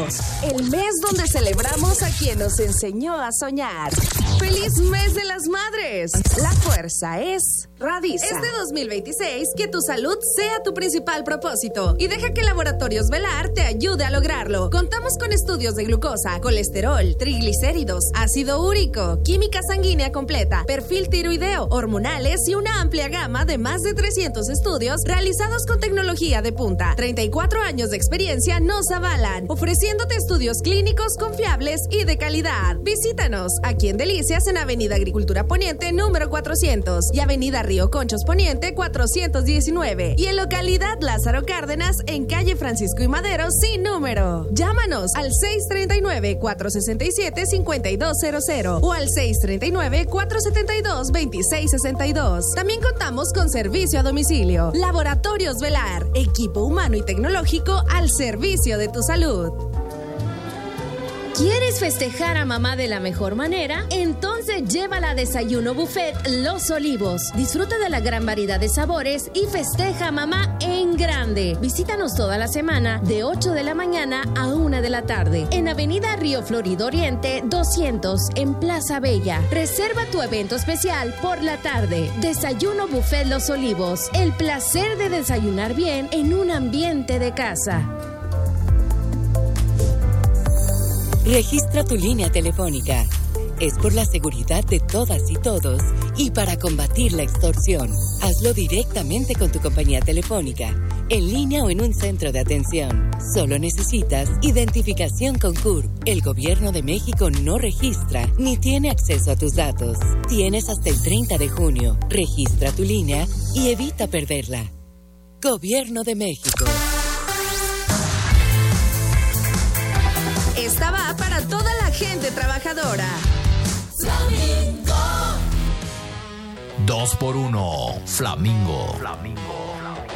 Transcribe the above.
febrero, el mes donde celebramos a quien nos enseñó a soñar. ¡Feliz mes de las madres! La fuerza es Radisa. Este 2026, que tu salud sea tu principal propósito y deja que Laboratorios Velar te ayude a lograrlo. Contamos con estudios de glucosa, colesterol, triglicéridos, ácido úrico, química sanguínea completa, perfil tiroideo, hormonales y una amplia gama de más de 300 estudios realizados con tecnología de punta. 34 años de experiencia nos avalan, ofreciéndote estudios clínicos confiables y de calidad. Visítanos aquí en Delicias, en Avenida Agricultura Poniente número 400 y Avenida Río Conchos Poniente 419 y en localidad Lázaro Cárdenas en calle Francisco y Madero sin número. Llámanos al 639-467-5200 o al 639-472-2662. También contamos con servicio a domicilio. Laboratorios Velar, equipo humano y tecnológico al servicio de tu salud. ¿Quieres festejar a mamá de la mejor manera? Entonces llévala a Desayuno Buffet Los Olivos. Disfruta de la gran variedad de sabores y festeja a mamá en grande. Visítanos toda la semana de 8 de la mañana a 1 de la tarde en Avenida Río Florido Oriente 200 en Plaza Bella. Reserva tu evento especial por la tarde. Desayuno Buffet Los Olivos. El placer de desayunar bien en un ambiente de casa. Registra tu línea telefónica. Es por la seguridad de todas y todos y para combatir la extorsión. Hazlo directamente con tu compañía telefónica, en línea o en un centro de atención. Solo necesitas identificación con CURP. El Gobierno de México no registra ni tiene acceso a tus datos. Tienes hasta el 30 de junio. Registra tu línea y evita perderla. Gobierno de México. Esta va para toda la gente trabajadora. Flamingo. 2x1. Flamingo.